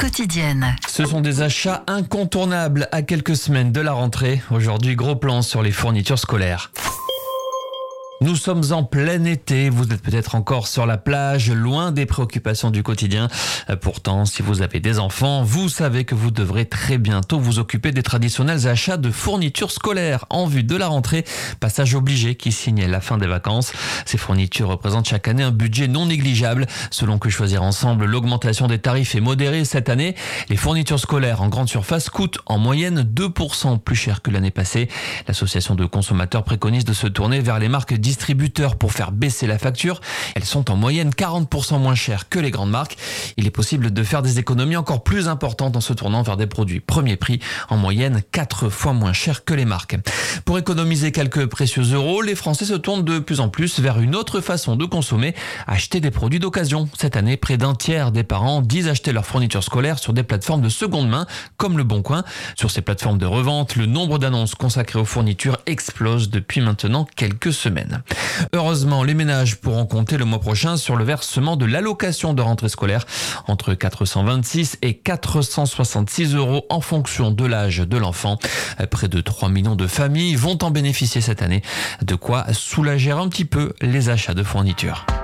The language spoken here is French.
quotidienne. Ce sont des achats incontournables à quelques semaines de la rentrée. Aujourd'hui, gros plan sur les fournitures scolaires. Nous sommes en plein été, vous êtes peut-être encore sur la plage, loin des préoccupations du quotidien. Pourtant, si vous avez des enfants, vous savez que vous devrez très bientôt vous occuper des traditionnels achats de fournitures scolaires en vue de la rentrée. Passage obligé qui signe la fin des vacances. Ces fournitures représentent chaque année un budget non négligeable. Selon Que Choisir Ensemble, l'augmentation des tarifs est modérée cette année. Les fournitures scolaires en grande surface coûtent en moyenne 2% plus cher que l'année passée. L'association de consommateurs préconise de se tourner vers les marques distributeurs pour faire baisser la facture. Elles sont en moyenne 40% moins chères que les grandes marques. Il est possible de faire des économies encore plus importantes en se tournant vers des produits premier prix, en moyenne 4 fois moins chers que les marques. Pour économiser quelques précieux euros, les Français se tournent de plus en plus vers une autre façon de consommer, acheter des produits d'occasion. Cette année, près d'un tiers des parents disent acheter leurs fournitures scolaires sur des plateformes de seconde main, comme Le Bon Coin. Sur ces plateformes de revente, le nombre d'annonces consacrées aux fournitures explose depuis maintenant quelques semaines. Heureusement, les ménages pourront compter le mois prochain sur le versement de l'allocation de rentrée scolaire, entre 426 et 466 euros en fonction de l'âge de l'enfant. Près de 3 millions de familles vont en bénéficier cette année, de quoi soulager un petit peu les achats de fournitures.